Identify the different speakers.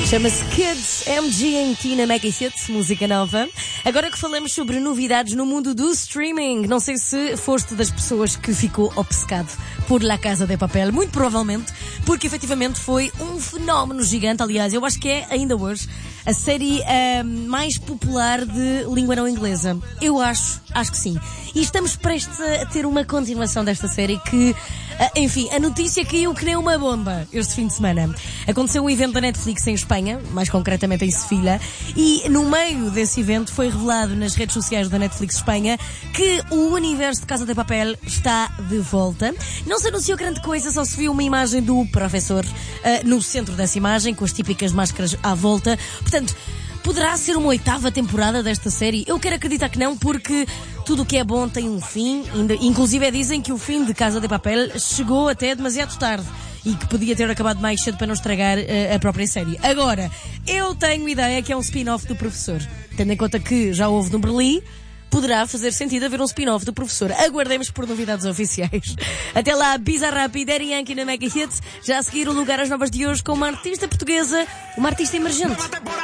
Speaker 1: Chama-se Kids, MGMT na Mega Hits, música nova. Agora que falamos sobre novidades no mundo do streaming, não sei se foste das pessoas que ficou obcecado por La Casa de Papel, muito provavelmente, porque efetivamente foi um fenómeno gigante. Aliás, eu acho que é, ainda hoje, a série mais popular de língua não inglesa. Eu acho que sim. E estamos prestes a ter uma continuação desta série que, enfim, a notícia caiu que nem uma bomba este fim de semana. Aconteceu um evento da Netflix em Espanha, mais concretamente em Sevilha, e no meio desse evento foi revelado nas redes sociais da Netflix Espanha que o universo de Casa de Papel está de volta. Não se anunciou grande coisa, só se viu uma imagem do professor no centro dessa imagem, com as típicas máscaras à volta. Portanto, poderá ser uma 8ª temporada desta série? Eu quero acreditar que não, porque tudo o que é bom tem um fim. Inclusive dizem que o fim de Casa de Papel chegou até demasiado tarde e que podia ter acabado mais cedo para não estragar a própria série. Agora, eu tenho ideia que é um spin-off do professor. Tendo em conta que já houve no Berlim, poderá fazer sentido haver um spin-off do professor. Aguardemos por novidades oficiais. Até lá, Bizarrap e Daddy Yankee na Mega Hits. Já a seguir, o lugar às novas de hoje com uma artista portuguesa, uma artista emergente.